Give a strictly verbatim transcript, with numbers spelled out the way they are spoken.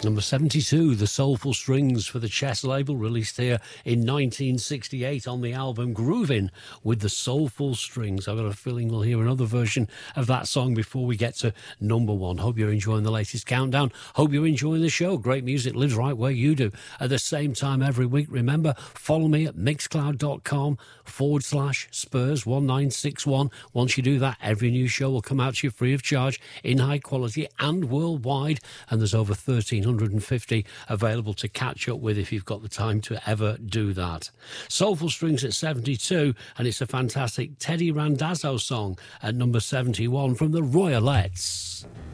Number seventy-two, The Soulful Strings for the Chess label, released here in nineteen sixty-eight on the album Groovin' with the Soulful Strings. I've got a feeling we'll hear another version of that song before we get to number one. Hope you're enjoying the latest countdown. Hope you're enjoying the show. Great music lives right where you do. At the same time every week, remember, follow me at mixcloud.com forward slash Spurs one nine six one. Once you do that, every new show will come out to you free of charge in high quality and worldwide. And there's over thirteen fifty available to catch up with if you've got the time to ever do that. Soulful Strings at seventy-two, and it's a fantastic Teddy Randazzo song at number seventy-one from the Royalettes.